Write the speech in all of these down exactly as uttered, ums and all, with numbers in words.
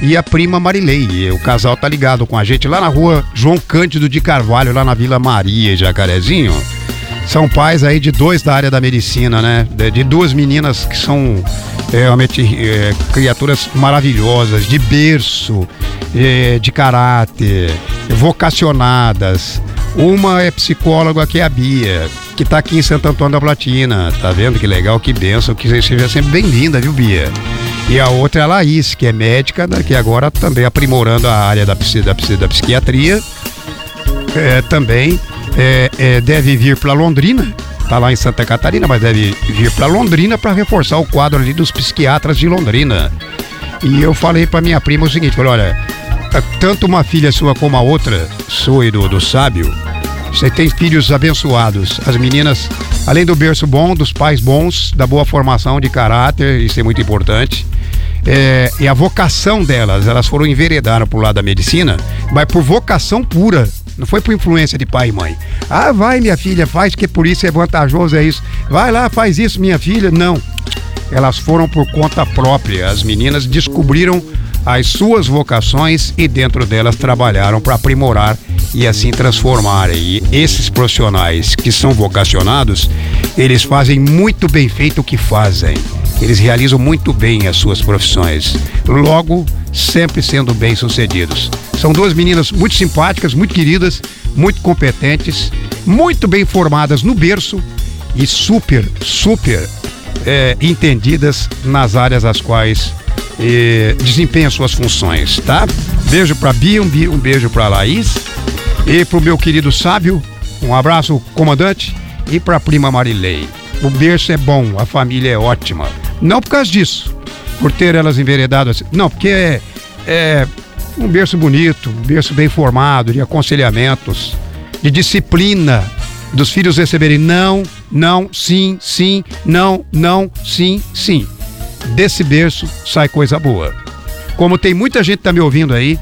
e a prima Marilei. O casal tá ligado com a gente lá na rua João Cândido de Carvalho, lá na Vila Maria, Jacarezinho. São pais aí de dois da área da medicina, né? De, de duas meninas que são é, realmente é, criaturas maravilhosas, de berço, é, de caráter, vocacionadas. Uma é psicóloga, que é a Bia, que tá aqui em Santo Antônio da Platina. Tá vendo que legal, que bênção, que seja sempre bem-vinda, viu, Bia? E a outra é a Laís, que é médica, né, que agora também aprimorando a área da, da, da psiquiatria. É, também é, é, deve vir para Londrina, tá lá em Santa Catarina, mas deve vir para Londrina para reforçar o quadro ali dos psiquiatras de Londrina. E eu falei para minha prima o seguinte, falei, olha, tanto uma filha sua como a outra, sua e do, do Sábio, você tem filhos abençoados. As meninas, além do berço bom, dos pais bons, da boa formação de caráter, isso é muito importante. É, e a vocação delas, elas foram enveredadas pro lado da medicina, mas por vocação pura, não foi por influência de pai e mãe. Ah, vai minha filha, faz, que por isso é vantajoso, é isso. Vai lá, faz isso minha filha. Não, elas foram por conta própria. As meninas descobriram as suas vocações e dentro delas trabalharam para aprimorar e assim transformar. E esses profissionais que são vocacionados, eles fazem muito bem feito o que fazem. Eles realizam muito bem as suas profissões, logo sempre sendo bem-sucedidos. São duas meninas muito simpáticas, muito queridas, muito competentes, muito bem formadas no berço e super, super é, entendidas nas áreas às quais é, desempenham suas funções, tá? Beijo pra Bia, um, um beijo pra Laís e pro meu querido Sábio, um abraço, comandante, e pra prima Marilei. O berço é bom, a família é ótima. Não por causa disso, por ter elas enveredado assim. Não, porque é, é um berço bonito, um berço bem formado, de aconselhamentos, de disciplina, dos filhos receberem não, não, sim, sim, não, não, sim, sim. Desse berço sai coisa boa. Como tem muita gente que tá me ouvindo aí,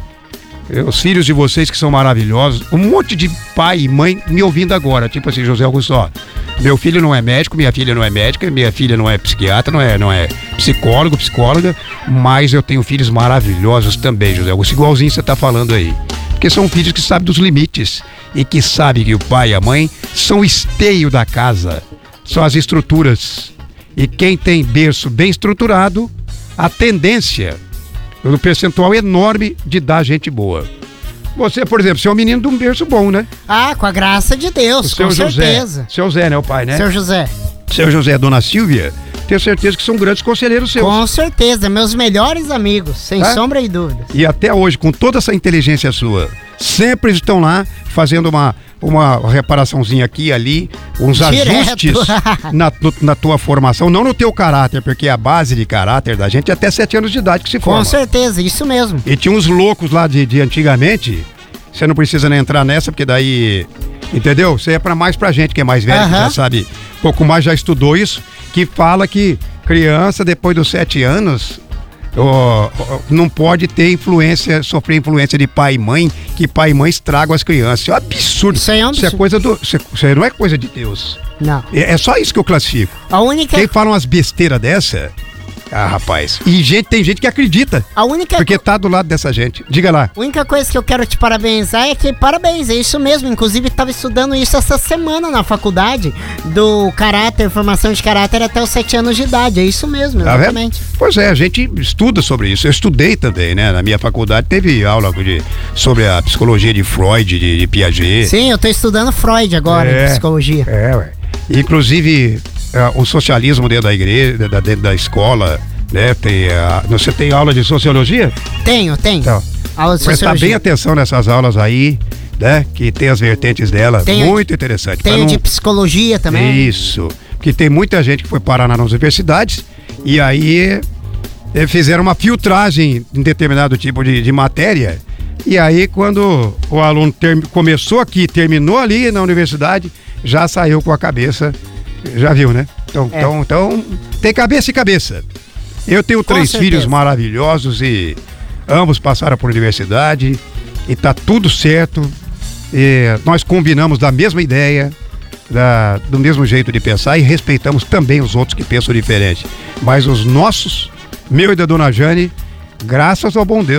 os filhos de vocês que são maravilhosos, um monte de pai e mãe me ouvindo agora, tipo assim, José Augusto, ó, meu filho não é médico, minha filha não é médica, minha filha não é psiquiatra, não é, não é psicólogo, psicóloga, mas eu tenho filhos maravilhosos também, José Augusto, igualzinho você tá falando aí. Porque são filhos que sabem dos limites e que sabem que o pai e a mãe são o esteio da casa, são as estruturas. E quem tem berço bem estruturado, a tendência, o percentual enorme de dar gente boa. Você, por exemplo, você é um menino de um berço bom, né? Ah, com a graça de Deus, com certeza. Seu Zé, né, o pai, né? Seu José. Seu José, dona Silvia, tenho certeza que são grandes conselheiros seus. Com certeza, meus melhores amigos, sem é? sombra de dúvida. E até hoje, com toda essa inteligência sua, sempre estão lá fazendo uma, uma reparaçãozinha aqui e ali, uns Direto. ajustes na, na tua formação, não no teu caráter, porque a base de caráter da gente é até sete anos de idade que se forma. Com certeza, isso mesmo. E tinha uns loucos lá de, de antigamente, você não precisa nem entrar nessa, porque daí, entendeu? Você é pra mais pra gente que é mais velho, uh-huh. que já sabe, um pouco mais já estudou isso, que fala que criança depois dos sete anos oh, oh, não pode ter influência, sofrer influência de pai e mãe, que pai e mãe estragam as crianças. Isso é um absurdo. Isso é, um absurdo. Isso é coisa do. Isso, é, isso não é coisa de Deus. Não. É, é só isso que eu classifico. A única. Quem fala umas besteiras dessa. Ah, rapaz. E gente, tem gente que acredita. A única... Porque tá do lado dessa gente. Diga lá. A única coisa que eu quero te parabenizar é que, parabéns, é isso mesmo. Inclusive, estava estudando isso essa semana na faculdade, do caráter, formação de caráter até os sete anos de idade. É isso mesmo, exatamente. Tá vendo? Pois é, a gente estuda sobre isso. Eu estudei também, né? Na minha faculdade teve aula de, sobre a psicologia de Freud, de, de Piaget. Sim, eu tô estudando Freud agora, é, em psicologia. É, ué. Inclusive... Uh, o socialismo dentro da igreja, da, dentro da escola, né? Tem, uh, você tem aula de sociologia? Tenho, tenho. Então, aula de sociologia. Presta bem atenção nessas aulas aí, né? Que tem as vertentes dela, tenho, muito interessante. Tenho não... de psicologia também. Isso, porque tem muita gente que foi parar nas universidades e aí eh, fizeram uma filtragem em determinado tipo de, de matéria e aí quando o aluno ter, começou aqui, terminou ali na universidade, já saiu com a cabeça. Já viu, né? Então, é. então, então, tem cabeça e cabeça. Eu tenho Com três certeza. filhos maravilhosos e ambos passaram por universidade e tá tudo certo. E nós combinamos da mesma ideia, da, do mesmo jeito de pensar e respeitamos também os outros que pensam diferente. Mas os nossos, meu e da dona Jane, graças ao bom Deus,